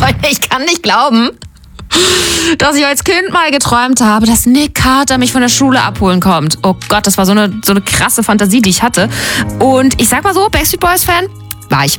Leute, ich kann nicht glauben, dass ich als Kind mal geträumt habe, dass Nick Carter mich von der Schule abholen kommt. Oh Gott, das war so eine krasse Fantasie, die ich hatte. Und ich sag mal so, Backstreet Boys Fan war ich.